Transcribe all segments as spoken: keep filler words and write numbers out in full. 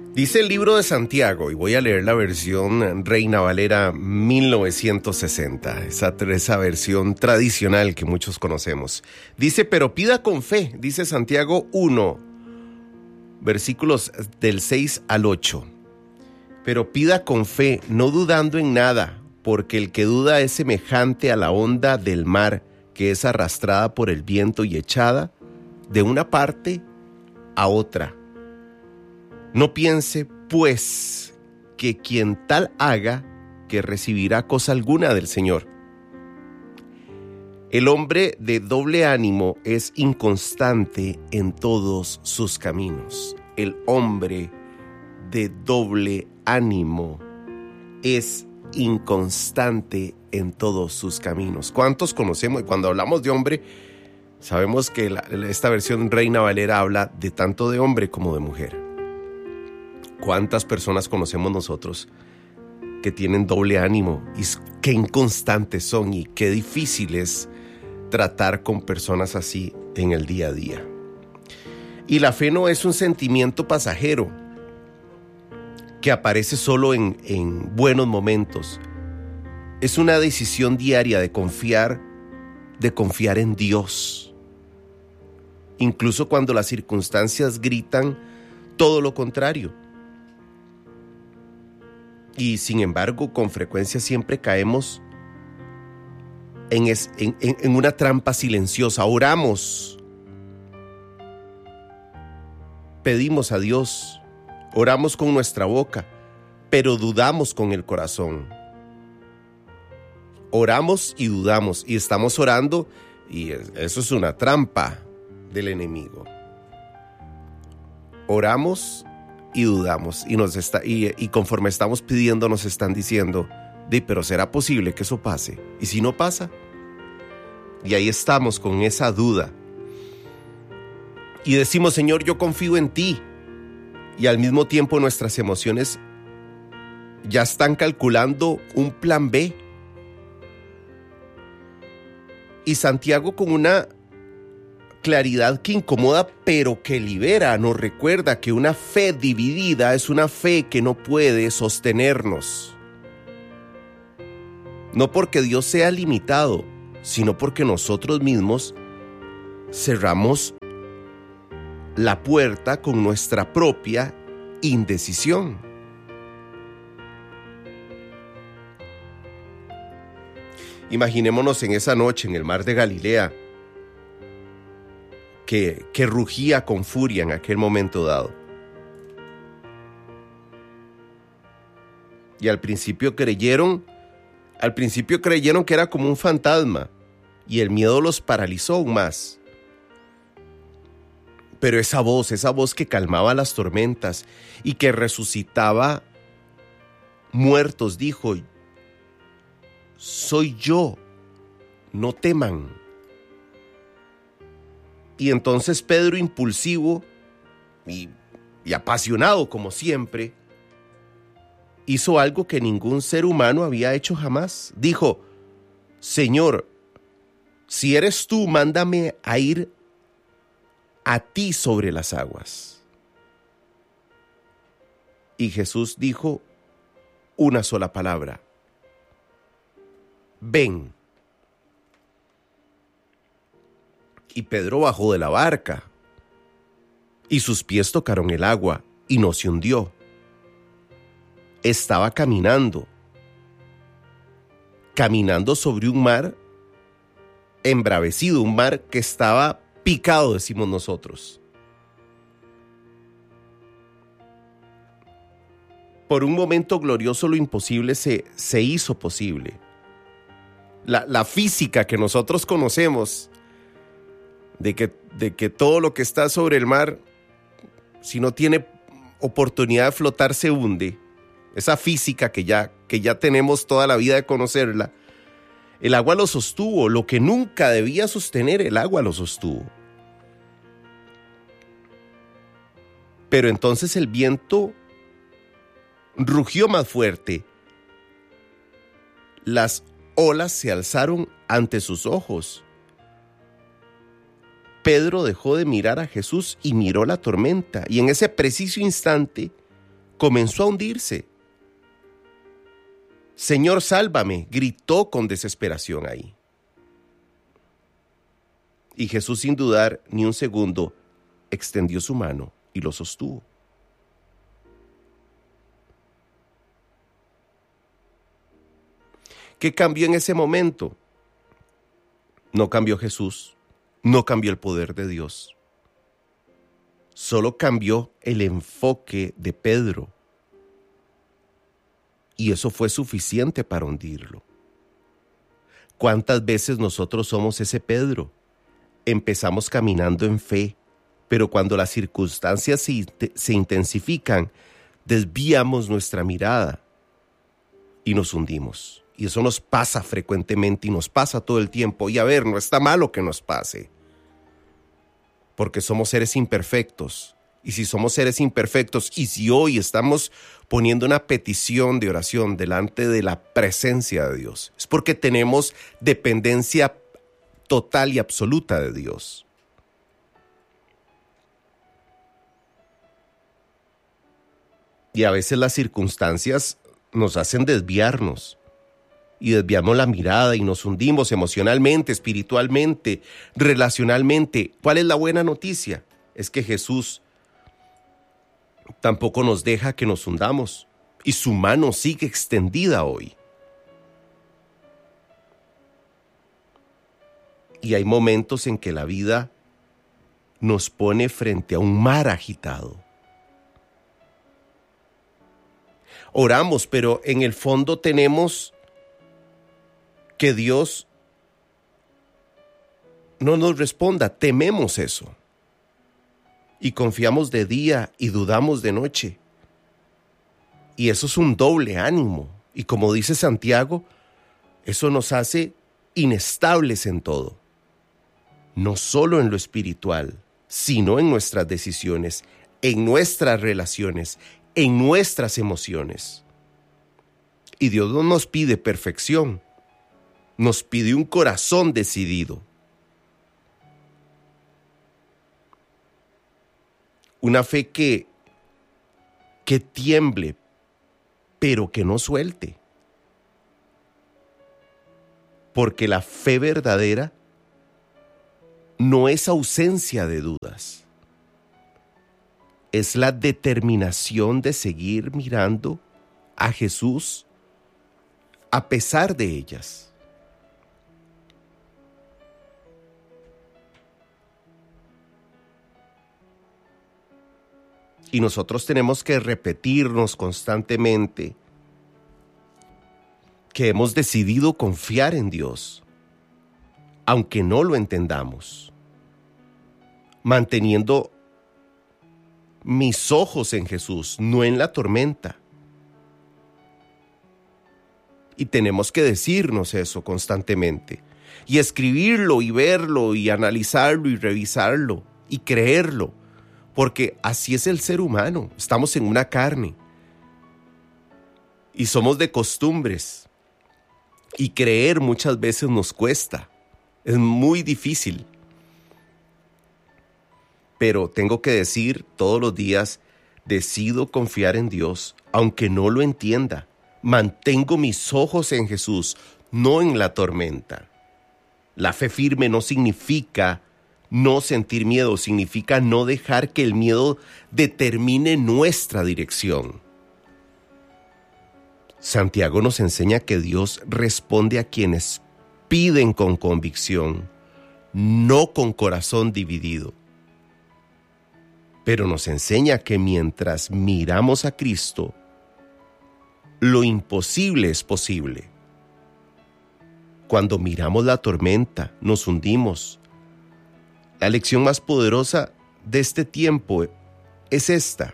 Dice el libro de Santiago, y voy a leer la versión Reina Valera mil novecientos sesenta, esa, esa versión tradicional que muchos conocemos. Dice, pero pida con fe, dice Santiago uno, versículos del seis al ocho. Pero pida con fe, no dudando en nada, porque el que duda es semejante a la onda del mar, que es arrastrada por el viento y echada de una parte a otra. No piense, pues, que quien tal haga, que recibirá cosa alguna del Señor. El hombre de doble ánimo es inconstante en todos sus caminos. El hombre de doble ánimo es inconstante en todos sus caminos. ¿Cuántos conocemos? Y cuando hablamos de hombre, sabemos que la, esta versión Reina Valera habla de tanto de hombre como de mujer. ¿Cuántas personas conocemos nosotros que tienen doble ánimo? Y qué inconstantes son y qué difícil es tratar con personas así en el día a día. Y la fe no es un sentimiento pasajero que aparece solo en, en buenos momentos. Es una decisión diaria de confiar, de confiar en Dios. Incluso cuando las circunstancias gritan todo lo contrario. Y sin embargo, con frecuencia siempre caemos en, es, en, en una trampa silenciosa. Oramos, pedimos a Dios, oramos con nuestra boca, pero dudamos con el corazón. Oramos y dudamos, y estamos orando, y eso es una trampa del enemigo. Oramos y dudamos, y, nos está, y, y conforme estamos pidiendo nos están diciendo, di, pero ¿será posible que eso pase? ¿Y si no pasa? Y ahí estamos con esa duda. Y decimos, Señor, yo confío en ti. Y al mismo tiempo nuestras emociones ya están calculando un plan B. Y Santiago, con una claridad que incomoda, pero que libera, nos recuerda que una fe dividida es una fe que no puede sostenernos. No porque Dios sea limitado, sino porque nosotros mismos cerramos la puerta con nuestra propia indecisión. Imaginémonos en esa noche en el mar de Galilea, que, que rugía con furia en aquel momento dado. Y al principio creyeron, al principio creyeron que era como un fantasma, y el miedo los paralizó aún más. Pero esa voz, esa voz que calmaba las tormentas y que resucitaba muertos, dijo, soy yo, no teman. Y entonces Pedro, impulsivo y, y apasionado como siempre, hizo algo que ningún ser humano había hecho jamás. Dijo, Señor, si eres tú, mándame a ir a ti sobre las aguas. Y Jesús dijo una sola palabra, ven. Y Pedro bajó de la barca, y sus pies tocaron el agua, y no se hundió. Estaba caminando, caminando sobre un mar embravecido, un mar que estaba picado, decimos nosotros. Por un momento glorioso lo imposible se, se hizo posible. La, la física que nosotros conocemos, de que, de que todo lo que está sobre el mar, si no tiene oportunidad de flotar, se hunde. Esa física que ya, que ya tenemos toda la vida de conocerla, el agua lo sostuvo, lo que nunca debía sostener, el agua lo sostuvo. Pero entonces el viento rugió más fuerte. Las olas se alzaron ante sus ojos. Pedro dejó de mirar a Jesús y miró la tormenta. Y en ese preciso instante, comenzó a hundirse. Señor, sálvame, gritó con desesperación ahí. Y Jesús, sin dudar ni un segundo, extendió su mano y lo sostuvo. ¿Qué cambió en ese momento? No cambió Jesús, no cambió el poder de Dios. Solo cambió el enfoque de Pedro. Y eso fue suficiente para hundirlo. ¿Cuántas veces nosotros somos ese Pedro? Empezamos caminando en fe, pero cuando las circunstancias se, se intensifican, desviamos nuestra mirada y nos hundimos. Y eso nos pasa frecuentemente y nos pasa todo el tiempo. Y a ver, no está malo que nos pase, porque somos seres imperfectos. Y si somos seres imperfectos, y si hoy estamos poniendo una petición de oración delante de la presencia de Dios, es porque tenemos dependencia total y absoluta de Dios. Y a veces las circunstancias nos hacen desviarnos. Y desviamos la mirada y nos hundimos emocionalmente, espiritualmente, relacionalmente. ¿Cuál es la buena noticia? Es que Jesús tampoco nos deja que nos hundamos y su mano sigue extendida hoy. Y hay momentos en que la vida nos pone frente a un mar agitado. Oramos, pero en el fondo tenemos que Dios no nos responda. Tememos eso. Y confiamos de día y dudamos de noche. Y eso es un doble ánimo. Y como dice Santiago, eso nos hace inestables en todo. No solo en lo espiritual, sino en nuestras decisiones, en nuestras relaciones, en nuestras emociones. Y Dios no nos pide perfección. Nos pide un corazón decidido. Una fe que, que tiemble, pero que no suelte. Porque la fe verdadera no es ausencia de dudas. Es la determinación de seguir mirando a Jesús a pesar de ellas. Y nosotros tenemos que repetirnos constantemente que hemos decidido confiar en Dios, aunque no lo entendamos, manteniendo mis ojos en Jesús, no en la tormenta. Y tenemos que decirnos eso constantemente, y escribirlo, y verlo, y analizarlo, y revisarlo, y creerlo. Porque así es el ser humano, estamos en una carne y somos de costumbres y creer muchas veces nos cuesta, es muy difícil. Pero tengo que decir todos los días, decido confiar en Dios, aunque no lo entienda. Mantengo mis ojos en Jesús, no en la tormenta. La fe firme no significa no sentir miedo, significa no dejar que el miedo determine nuestra dirección. Santiago nos enseña que Dios responde a quienes piden con convicción, no con corazón dividido. Pero nos enseña que mientras miramos a Cristo, lo imposible es posible. Cuando miramos la tormenta, nos hundimos. La lección más poderosa de este tiempo es esta: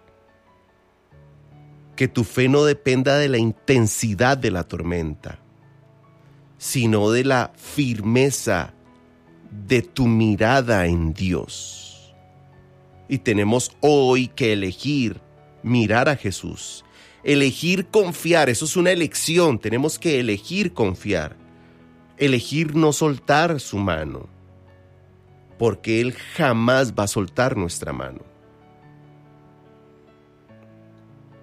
que tu fe no dependa de la intensidad de la tormenta, sino de la firmeza de tu mirada en Dios. Y tenemos hoy que elegir mirar a Jesús, elegir confiar. Eso es una elección, tenemos que elegir confiar, elegir no soltar su mano, porque Él jamás va a soltar nuestra mano.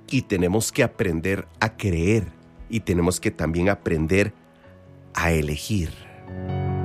Y tenemos que aprender a creer y tenemos que también aprender a elegir.